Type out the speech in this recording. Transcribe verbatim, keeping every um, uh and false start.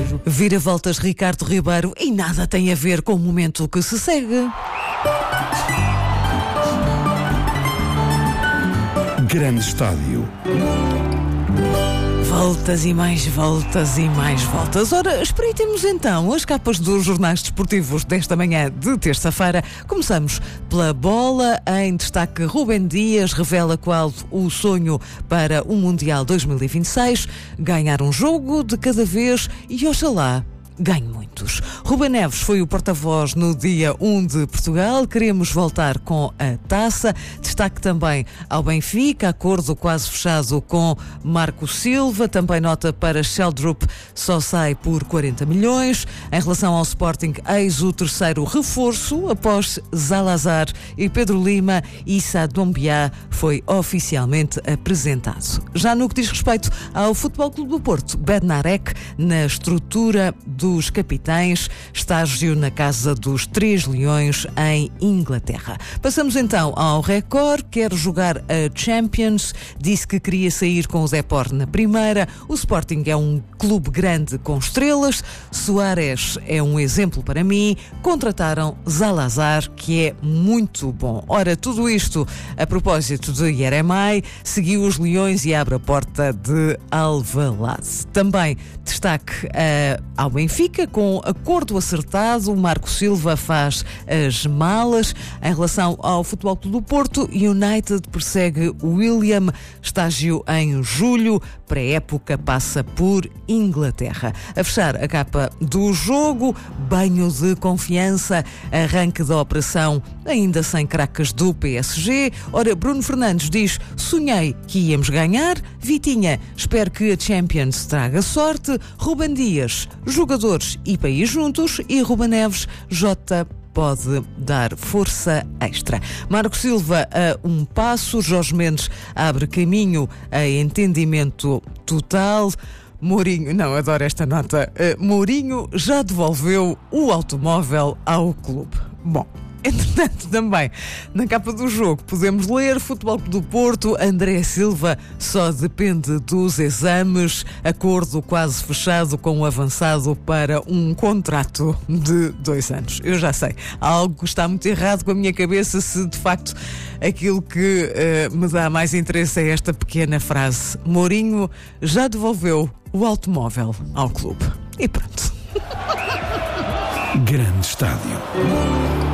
Ribeiro. Vira-voltas Ricardo Ribeiro e nada tem a ver com o momento que se segue. Grande Estádio. Voltas e mais voltas e mais voltas. Ora, espreitemos então as capas dos jornais desportivos desta manhã de terça-feira. Começamos pela bola. Em destaque, Rubem Dias revela qual o sonho para o Mundial dois mil e vinte e seis. Ganhar um jogo de cada vez e oxalá ganhe muitos. Ruben Neves foi o porta-voz no dia um de Portugal. Queremos voltar com a taça. Destaque também ao Benfica, acordo quase fechado com Marco Silva. Também nota para Sheldrup, só sai por quarenta milhões. Em relação ao Sporting, eis o terceiro reforço. Após Zalazar e Pedro Lima, Issa Doumbia foi oficialmente apresentado. Já no que diz respeito ao Futebol Clube do Porto, Bednarek, na estrutura do dos capitães, estágio na Casa dos Três Leões em Inglaterra. Passamos então ao Record. Quer jogar a Champions, disse que queria sair com o Depor na primeira. O Sporting é um clube grande com estrelas. Suárez é um exemplo para mim. Contrataram Zalazar, que é muito bom. Ora, tudo isto a propósito de Yeremay, seguiu os Leões e abre a porta de Alvalade. Também destaque uh, ao Benfica. Fica com acordo acertado, o Marco Silva faz as malas. Em relação ao Futebol Clube do Porto, United persegue William, estágio em julho, pré-época passa por Inglaterra. A fechar a capa do jogo, banho de confiança, arranque da operação ainda sem craques do P S G. Ora, Bruno Fernandes diz: sonhei que íamos ganhar. Vitinha, espero que a Champions traga sorte. Ruben Dias, jogadores e país juntos. E Ruben Neves, Jota pode dar força extra. Marco Silva a um passo, Jorge Mendes abre caminho a entendimento total. Mourinho, não, adoro esta nota, uh, Mourinho já devolveu o automóvel ao clube. Bom, entretanto, também na capa do jogo podemos ler: Futebol Clube do Porto, André Silva só depende dos exames, acordo quase fechado com o avançado para um contrato de dois anos. Eu já sei, algo está muito errado com a minha cabeça se de facto aquilo que uh, me dá mais interesse é esta pequena frase: Mourinho já devolveu o automóvel ao clube. E pronto. Grande Estádio.